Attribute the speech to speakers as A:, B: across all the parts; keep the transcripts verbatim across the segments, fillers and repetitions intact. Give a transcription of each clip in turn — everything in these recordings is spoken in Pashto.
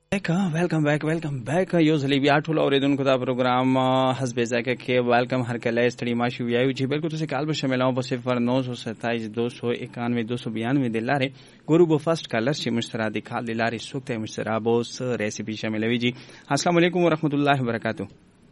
A: welcome back welcome back yo ځلې بیا ټول اوریدونکو دا پروګرام حسب ذکر کې ویلکم هر کله ستړي ماشي ویایو چې بالکل تاسو کال به شاملو په صفر نو سو ستایس دو سو اکانوے دو سو بیانوے د لارې ګورو بو فرست کالر چې مشترا د کال د لارې سوکته مشترا بو س ریسیپي شاملوي جی السلام علیکم ورحمت الله وبرکاتہ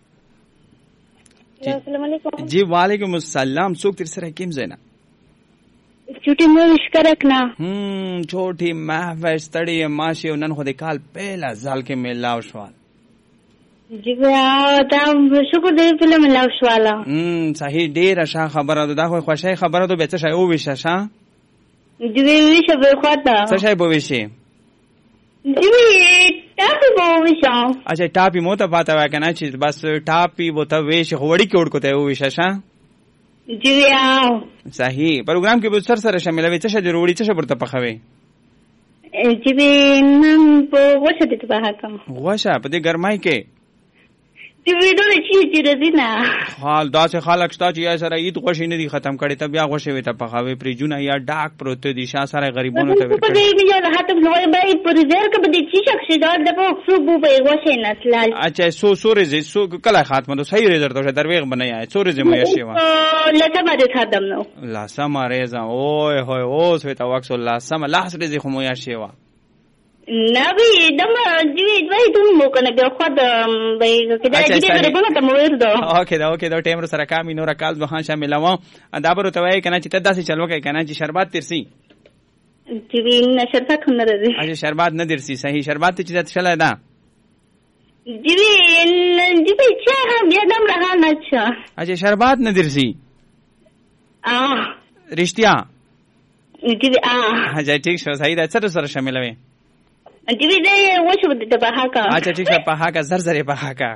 B: السلام علیکم
A: جی وعلیکم السلام سوک تر سره کیم زینا
B: چوٹی موش کرکنا
A: هم چوٹی محو ستړي ماشي نن خو د کال پهلا ځل کې ملاو شوال
B: جی بیا دا شکر دې فلم ملاو شوالا
A: هم صحیح ډیر ښه خبره ده خو خوشای خبره ده به څه شي او وشه ښه
B: جی ویشه به خواته
A: څه شي به وشه
B: جی ټاپي به وشه
A: اچھا ټاپي مو ته پاته وای کنه چې بس ټاپي وو ته وشه وړي کې وړ کوته وشه ښه
B: جی بیا
A: صحیح پروګرام کې به سر سره شاملوي څه شي وړي څه شي برته پخوي
B: جی نن په وشه دې په حکم
A: وشه په دې ګرمای کې
B: جی دوی چې چې رزینا
A: حال دا څه خلک شته چې سره عید غوښې نه دي ختم کړي ته بیا غوښې وي ته پخوي پرجونه یا ډاک پروت دي شا سره غریبونو ته ورکړي
B: په دې کې یو هاته نوې بای پر زر کې به چې شخص دا د په صوبو به غوښې نه تلل
A: اچھا سو سورې سو کله خاتمه نو صحیح رزلټ ته درویغ بنای سورې زمو یا شی و
B: لکه باندې خدام نو
A: لا سم رزا اوه هو اوس وته وکس الله سم لا سره زی خو مو یا شی و
B: نبی دم جی وای ته مو کنه بیا خو د به کدا جی به بنه ته مو ورده
A: اوکې دا اوکې دا ټیم سره کامي نور کال به خان شامل و دا بر ته وای کنه چې تداسي چلو کوي کنه چې شربات ترسي
B: جی نه شربات نه راځي
A: اجه شربات نه درسي صحیح شربات چې چلا دا
B: جی جی به چا بیا دم راه نه چا
A: اجه شربات نه درسي
B: اه
A: رښتیا
B: جی اه
A: اجه ټیک شو صحیح دا څه سره شامل وي
B: جی دې وښو د په هاکا
A: اچھا ٹھیک ہے په هاکا زر زر په هاکا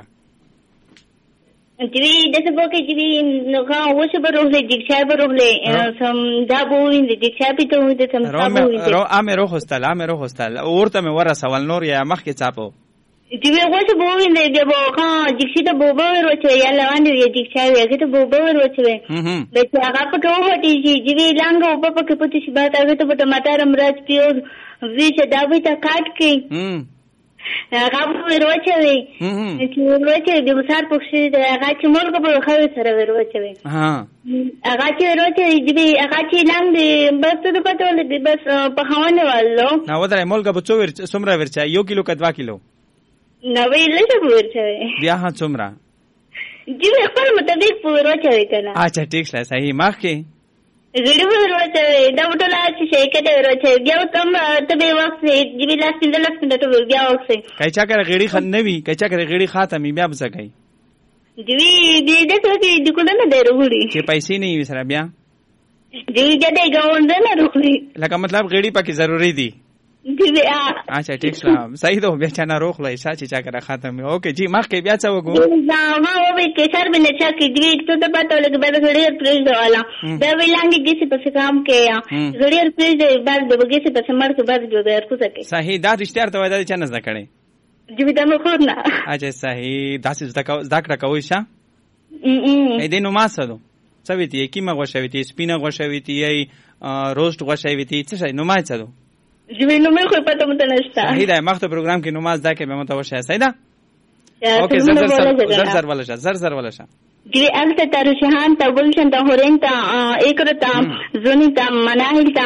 B: جی د څه بوکې جی نو کا وښو به روغله جی چای به روغله سم دا بوین د جی چای په ته د سم تاسو
A: رو امه روح استل امه روح استل اورته مې ورسول نور یا مخ کې چاپو
B: جی وښو بوین د بو کا جی چې ته بوبو ورچې یا لاندې جی چای یې ته بوبو ورچې د چې هغه په ټوه دی جی جی لانګو په پکې پته شي با تا ته په ټماټر مرچ پیاز ویشه دا وی تا کاټ کې هم هغه وروچوي چې وروچوي د مسار پښې د هغه چې مولګه په خو سره وروچوي ها هغه چې وروچوي چې هغه چې لاندې بس ته پته ولګي بس په خوانه والو
A: نو ودره مولګه په څو ور سمرا ورچا یو کیلو کا دوا کیلو
B: نو ویل څه ورچوي
A: بیا ها سمرا
B: جی خپل مطابق وروچوي کنه
A: اچھا ټیک شله صحیح مخ کې
B: غړي وروچوي دا وټلا چې شي کته وروچوي بیا تم ته به وخت جی بي لاس پنځه لاس منټه بیا وخت
A: کای چا کړه غړي خن نوي کای چا کړه غړي خاتمي بیا بس کوي
B: جی دې دې ته دې کو نه درغړي
A: چې پیسې نه وي سره بیا
B: جی دې ګاوند نه روخلي
A: لکه مطلب غړي پکې ضروری دي
B: جی بیا
A: اچھا ټیک شله صحیح ده بیا چا نه روخلای شاچ چا کړه خاتمي اوکې جی مخ کې بیا څه وګو
B: دا ما وې کې سر باندې چا کې دې ته ته پته لګي به غړي پریز والا دا ویلانګي کیسه په کام کې یا غړي پریز دې بعد د بګیسه په سمړ کې بعد جو به ارکو سکے
A: صحیح دا رښتیا ته وای دا چا نه زکړي
B: جی دا مو خور نه
A: اچھا صحیح داسې زکړه کوي شه ا دې نو ما سره څه ویتی کیما غوښوي تی سپینه غوښوي تی روست غوښوي تی څه نو ما څه
B: جی نو مې خو پته مت نشته
A: صحیح ده مخته پروګرام کې نماز دا کې به متوشه صحیح ده اوکې زر زر زر زر ولا شه زر زر ولا شه
B: جی انت ترشحان تا گلشن تا هورین تا ایکرتا زونی تا مناهل تا